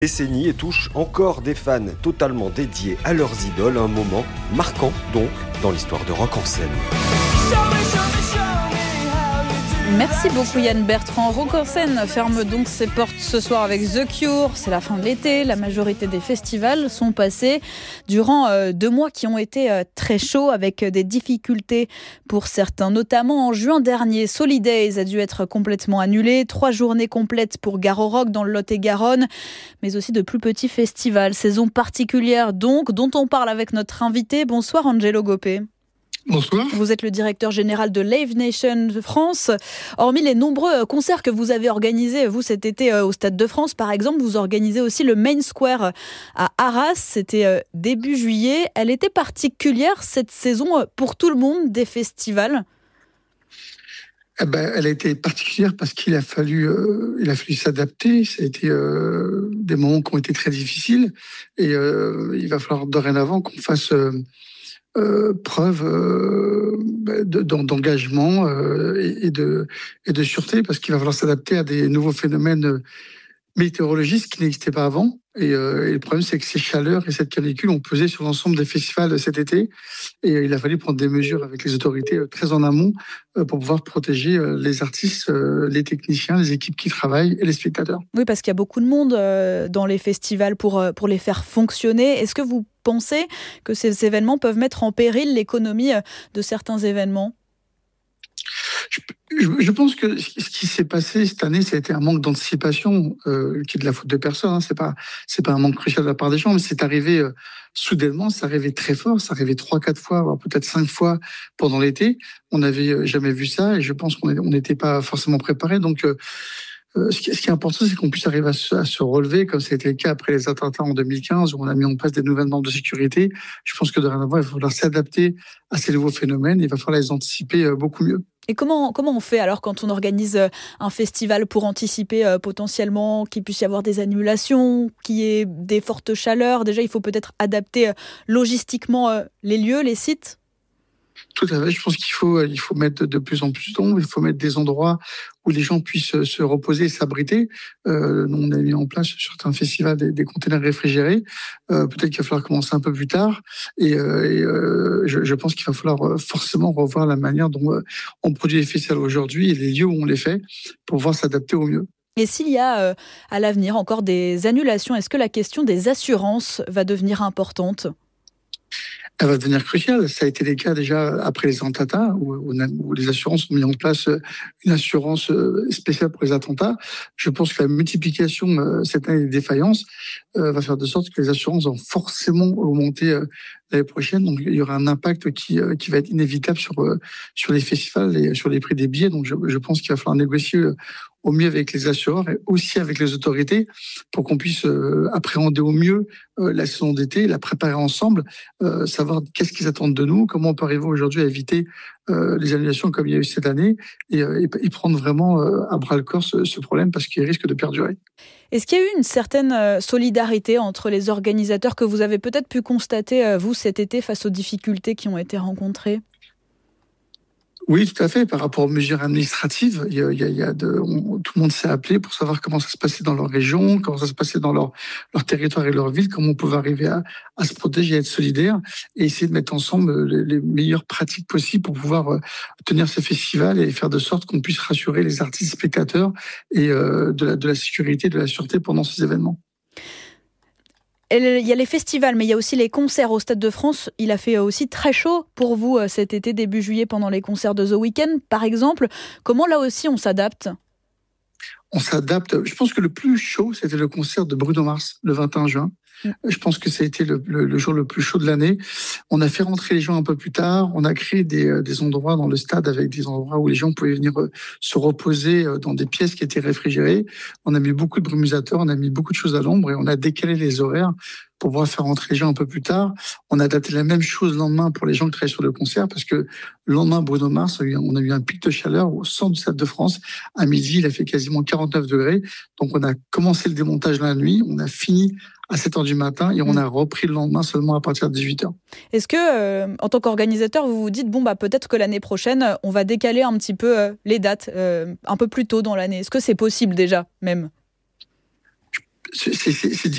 Décennie et touche encore des fans totalement dédiés à leurs idoles, un moment marquant donc dans l'histoire de Rock en scène. Merci beaucoup Yann Bertrand. Rock en scène ferme donc ses portes ce soir avec The Cure. C'est la fin de l'été, la majorité des festivals sont passés durant 2 mois qui ont été très chauds avec des difficultés pour certains, notamment en juin dernier. Solidays a dû être complètement annulé, 3 journées complètes pour Garo Rock dans le Lot-et-Garonne, mais aussi de plus petits festivals. Saison particulière donc, dont on parle avec notre invité. Bonsoir Angelo Gopé. Bonsoir. Vous êtes le directeur général de Live Nation France. Hormis les nombreux concerts que vous avez organisés, vous, cet été au Stade de France, par exemple, vous organisez aussi le Main Square à Arras. C'était début juillet. Elle était particulière, cette saison, pour tout le monde des festivals? Elle a été particulière parce qu'il a fallu s'adapter. Ça a été des moments qui ont été très difficiles. Et il va falloir dorénavant qu'on fasse... preuve d'engagement et de sûreté, parce qu'il va falloir s'adapter à des nouveaux phénomènes météorologiques qui n'existaient pas avant. Et le problème, c'est que ces chaleurs et cette canicule ont pesé sur l'ensemble des festivals cet été. Et il a fallu prendre des mesures avec les autorités très en amont pour pouvoir protéger les artistes, les techniciens, les équipes qui travaillent et les spectateurs. Oui, parce qu'il y a beaucoup de monde dans les festivals pour les faire fonctionner. Est-ce que vous pensez que ces événements peuvent mettre en péril l'économie de certains événements ? Je pense que ce qui s'est passé cette année, ça a été un manque d'anticipation qui est de la faute de personne. C'est pas un manque crucial de la part des gens, mais c'est arrivé soudainement, c'est arrivé très fort, c'est arrivé 3-4 fois, voire peut-être 5 fois pendant l'été. On n'avait jamais vu ça et je pense qu'on n'était pas forcément préparé. Donc ce qui est important, c'est qu'on puisse arriver à se relever, comme ça a été le cas après les attentats en 2015, où on a mis en place des nouvelles normes de sécurité. Je pense que dorénavant, il va falloir s'adapter à ces nouveaux phénomènes, il va falloir les anticiper beaucoup mieux. Et comment on fait alors quand on organise un festival pour anticiper potentiellement qu'il puisse y avoir des annulations, qu'il y ait des fortes chaleurs? Déjà, il faut peut-être adapter logistiquement les lieux, les sites. Tout à fait. Je pense qu'il faut mettre de plus en plus d'ombre. Il faut mettre des endroits où les gens puissent se reposer et s'abriter. On a mis en place sur certains festivals des containers réfrigérés. Peut-être qu'il va falloir commencer un peu plus tard. Je pense qu'il va falloir forcément revoir la manière dont on produit les festivals aujourd'hui et les lieux où on les fait pour pouvoir s'adapter au mieux. Et s'il y a à l'avenir encore des annulations, est-ce que la question des assurances va devenir importante ? Elle va devenir cruciale. Ça a été le cas déjà après les attentats, où les assurances ont mis en place une assurance spéciale pour les attentats. Je pense que la multiplication cette année des défaillances va faire de sorte que les assurances vont forcément augmenter l'année prochaine. Donc il y aura un impact qui va être inévitable sur les festivals et sur les prix des billets. Donc je pense qu'il va falloir négocier au mieux avec les assureurs et aussi avec les autorités pour qu'on puisse appréhender au mieux la saison d'été, la préparer ensemble, savoir qu'est-ce qu'ils attendent de nous, comment on peut arriver aujourd'hui à éviter les annulations comme il y a eu cette année et prendre vraiment à bras-le-corps ce problème parce qu'il risque de perdurer. Est-ce qu'il y a eu une certaine solidarité entre les organisateurs que vous avez peut-être pu constater, vous, cet été, face aux difficultés qui ont été rencontrées ? Oui, tout à fait. Par rapport aux mesures administratives, tout le monde s'est appelé pour savoir comment ça se passait dans leur région, comment ça se passait dans leur territoire et leur ville, comment on pouvait arriver à se protéger, à être solidaire et essayer de mettre ensemble les meilleures pratiques possibles pour pouvoir tenir ces festivals et faire de sorte qu'on puisse rassurer les artistes spectateurs et de la sécurité, de la sûreté pendant ces événements. Il y a les festivals, mais il y a aussi les concerts au Stade de France. Il a fait aussi très chaud pour vous cet été, début juillet, pendant les concerts de The Weeknd, par exemple. Comment là aussi on s'adapte ? On s'adapte. Je pense que le plus chaud, c'était le concert de Bruno Mars, le 21 juin. Je pense que ça a été le jour le plus chaud de l'année. On a fait rentrer les gens un peu plus tard. On a créé des endroits dans le stade avec des endroits où les gens pouvaient venir se reposer dans des pièces qui étaient réfrigérées. On a mis beaucoup de brumisateurs, on a mis beaucoup de choses à l'ombre et on a décalé les horaires pour pouvoir faire rentrer les gens un peu plus tard. On a adapté la même chose le lendemain pour les gens qui travaillent sur le concert parce que le lendemain, Bruno Mars, on a eu un pic de chaleur au centre du Stade de France. À midi, il a fait quasiment 49 degrés. Donc, on a commencé le démontage la nuit. On a fini à 7h du matin et on a repris le lendemain seulement à partir de 18h. Est-ce que, en tant qu'organisateur, vous vous dites, peut-être que l'année prochaine, on va décaler un petit peu les dates, un peu plus tôt dans l'année ? Est-ce que c'est possible déjà, même ? C'est